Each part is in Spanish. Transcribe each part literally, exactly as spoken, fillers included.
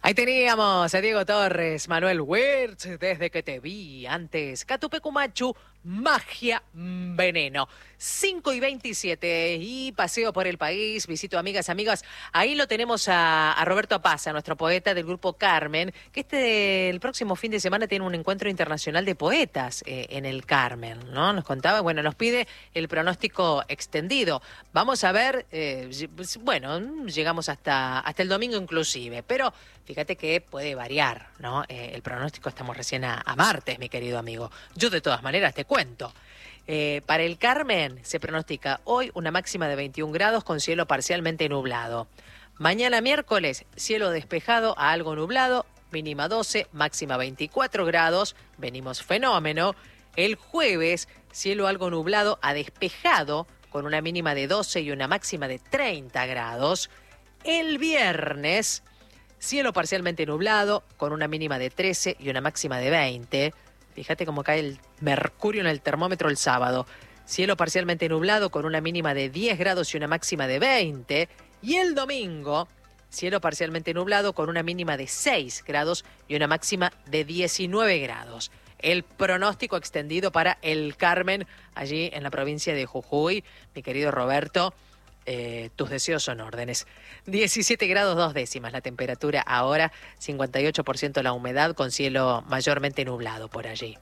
Ahí teníamos a Diego Torres, Manuel Wirtz, desde que te vi antes. Catupecumachu, magia, veneno. cinco y veintisiete y paseo por el país, visito amigas, amigas. Ahí lo tenemos a, a Roberto Apaza, nuestro poeta del grupo Carmen, que este el próximo fin de semana tiene un encuentro internacional de poetas eh, en el Carmen, ¿no? Nos contaba, bueno, nos pide el pronóstico extendido. Vamos a ver, eh, bueno, llegamos hasta, hasta el domingo inclusive, pero fíjate que puede variar, ¿no? Eh, el pronóstico estamos recién a, a martes, mi querido amigo. Yo de todas maneras te cuento. Eh, para el Carmen se pronostica hoy una máxima de veintiún grados con cielo parcialmente nublado. Mañana miércoles, cielo despejado a algo nublado, mínima doce, máxima veinticuatro grados, venimos fenómeno. El jueves, cielo algo nublado a despejado con una mínima de doce y una máxima de treinta grados. El viernes, cielo parcialmente nublado con una mínima de trece y una máxima de veinte. Fíjate cómo cae el mercurio en el termómetro el sábado. Cielo parcialmente nublado con una mínima de diez grados y una máxima de veinte. Y el domingo, cielo parcialmente nublado con una mínima de seis grados y una máxima de diecinueve grados. El pronóstico extendido para el Carmen, allí en la provincia de Jujuy. Mi querido Roberto, eh, tus deseos son órdenes. diecisiete grados dos décimas la temperatura ahora, cincuenta y ocho por ciento la humedad con cielo mayormente nublado por allí.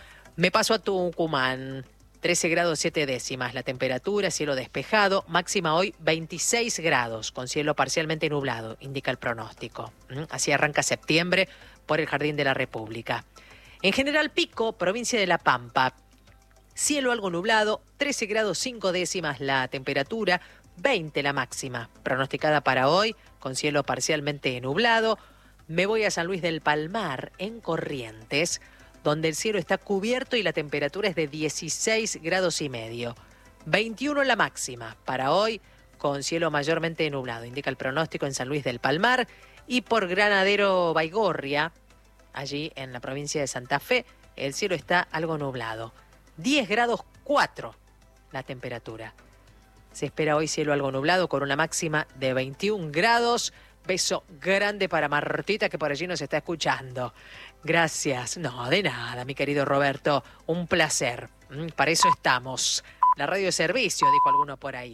Me paso a Tucumán, trece grados siete décimas la temperatura, cielo despejado, máxima hoy veintiséis grados con cielo parcialmente nublado, indica el pronóstico. Así arranca septiembre por el Jardín de la República. En General Pico, provincia de La Pampa, cielo algo nublado, trece grados cinco décimas la temperatura, veinte la máxima, pronosticada para hoy, con cielo parcialmente nublado. Me voy a San Luis del Palmar, en Corrientes, donde el cielo está cubierto y la temperatura es de dieciséis grados y medio. veintiuno la máxima para hoy, con cielo mayormente nublado, indica el pronóstico en San Luis del Palmar. Y por Granadero Baigorria, allí en la provincia de Santa Fe, el cielo está algo nublado. diez grados cuatro la temperatura. Se espera hoy cielo algo nublado con una máxima de veintiún grados. Beso grande para Martita que por allí nos está escuchando. Gracias. No, de nada, mi querido Roberto. Un placer. Para eso estamos. La radio de servicio, dijo alguno por ahí.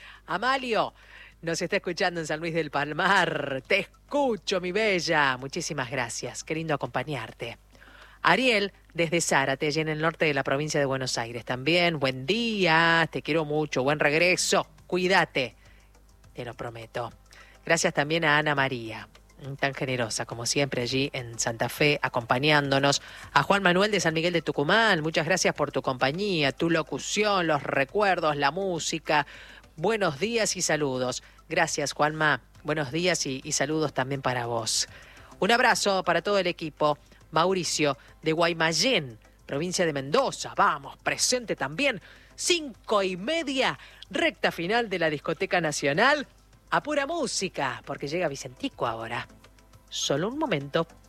Amalio nos está escuchando en San Luis del Palmar. Te escucho, mi bella. Muchísimas gracias. Qué lindo acompañarte. Ariel, desde Zárate, allí en el norte de la provincia de Buenos Aires. También, buen día, te quiero mucho, buen regreso, cuídate, te lo prometo. Gracias también a Ana María, tan generosa como siempre allí en Santa Fe, acompañándonos. A Juan Manuel de San Miguel de Tucumán, muchas gracias por tu compañía, tu locución, los recuerdos, la música. Buenos días y saludos. Gracias, Juanma, buenos días y, y saludos también para vos. Un abrazo para todo el equipo. Mauricio de Guaymallén, provincia de Mendoza. Vamos, presente también. Cinco y media, recta final de la Discoteca Nacional. A pura música, porque llega Vicentico ahora. Solo un momento.